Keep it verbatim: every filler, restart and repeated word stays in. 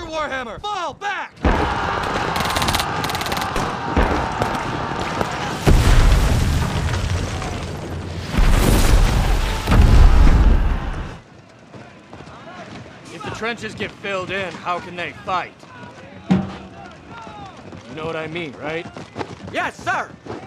your warhammer! Fall back! If the trenches get filled in, how can they fight? You know what I mean, right? Yes, sir!